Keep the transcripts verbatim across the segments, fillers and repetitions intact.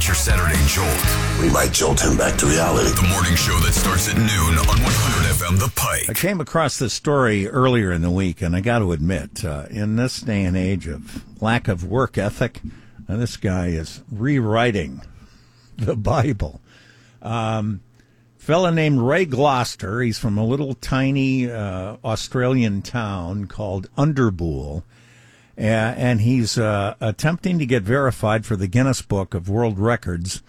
your Saturday jolt. We might jolt him back to reality. The morning show that starts at noon on one hundred F M The Pike. I came across this story earlier in the week, and I got to admit, uh, in this day and age of lack of work ethic, uh, this guy is rewriting the Bible. Um, fella named Ray Gloucester, he's from a little tiny uh, Australian town called Underbool. Uh, and he's uh, attempting to get verified for the Guinness Book of World Records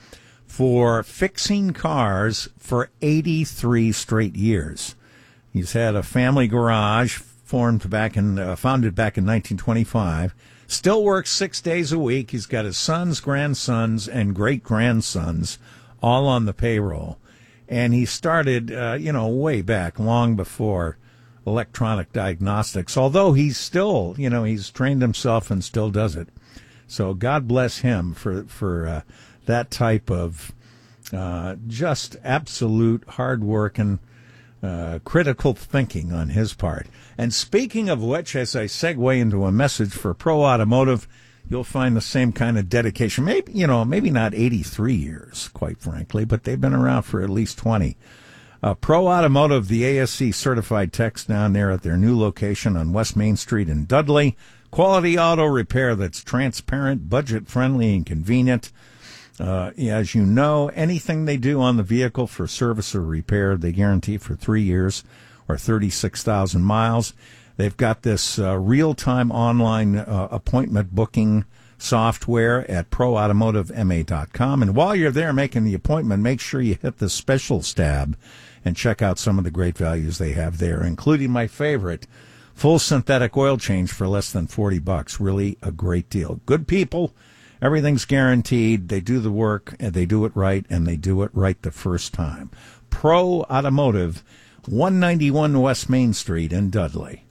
for fixing cars for eighty-three straight years. He's had a family garage formed back in, uh, founded back in nineteen twenty-five. Still works six days a week. He's got his sons, grandsons, and great-grandsons all on the payroll. And he started, uh, you know, way back, long before electronic diagnostics, although he's still, you know, he's trained himself and still does it. So God bless him for, for uh, that type of uh, just absolute hard work and uh, critical thinking on his part. And speaking of which, as I segue into a message for Pro Automotive, you'll find the same kind of dedication. Maybe, you know, maybe not eighty-three years, quite frankly, but they've been around for at least twenty. Uh, Pro Automotive, the A S C certified techs down there at their new location on West Main Street in Dudley. Quality auto repair that's transparent, budget-friendly, and convenient. Uh, as you know, anything they do on the vehicle for service or repair, they guarantee for three years or thirty-six thousand miles. They've got this uh, real-time online uh, appointment booking software at pro automotive m a dot com. And while you're there making the appointment, make sure you hit the specials tab and check out some of the great values they have there, including my favorite, full synthetic oil change for less than forty bucks. Really a great deal. Good people. Everything's guaranteed. They do the work, and they do it right, and they do it right the first time. Pro Automotive, one ninety-one West Main Street in Dudley.